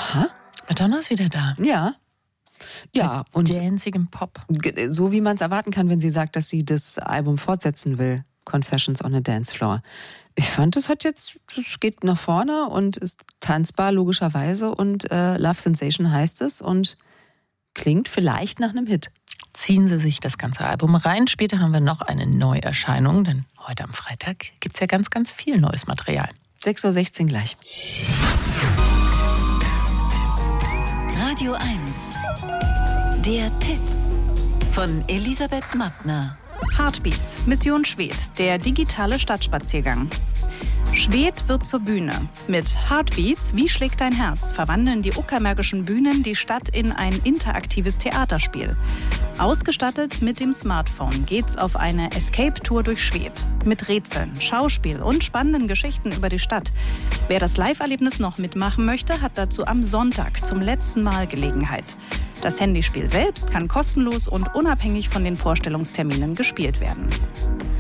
Aha. Madonna ist wieder da. Ja. Ja, und danzigem Pop. So wie man es erwarten kann, wenn sie sagt, dass sie das Album fortsetzen will. Confessions on a Dance Floor. Ich fand, das geht nach vorne und ist tanzbar logischerweise und Love Sensation heißt es und klingt vielleicht nach einem Hit. Ziehen Sie sich das ganze Album rein. Später haben wir noch eine Neuerscheinung, denn heute am Freitag gibt es ja ganz, ganz viel neues Material. 6:16 Uhr gleich. Radio 1. Der Tipp von Elisabeth Mattner. Heartbeats, Mission Schwedt, der digitale Stadtspaziergang. Schwedt wird zur Bühne. Mit Heartbeats, wie schlägt dein Herz, verwandeln die uckermärkischen Bühnen die Stadt in ein interaktives Theaterspiel. Ausgestattet mit dem Smartphone geht's auf eine Escape-Tour durch Schwedt. Mit Rätseln, Schauspiel und spannenden Geschichten über die Stadt. Wer das Live-Erlebnis noch mitmachen möchte, hat dazu am Sonntag zum letzten Mal Gelegenheit. Das Handyspiel selbst kann kostenlos und unabhängig von den Vorstellungsterminen gespielt werden.